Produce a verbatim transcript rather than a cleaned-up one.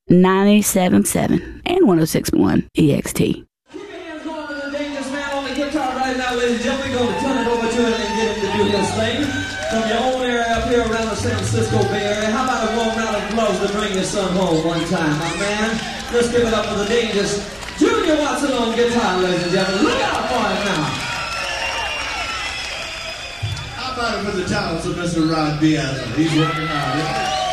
ninety-seven point seven and one oh six point one E X T. Keep your hands going with the Dangerous Man on the guitar right now, ladies and gentlemen. We're going to turn it over to him and get him to do his thing. From your own area up here around the San Francisco Bay Area, how about a warm round of applause to bring your son home one time, my man? Let's give it up for the Dangerous Junior Watson on guitar, ladies and gentlemen. Look out for him now. How about it for the talents of Mister Rod Diaz? He's working hard.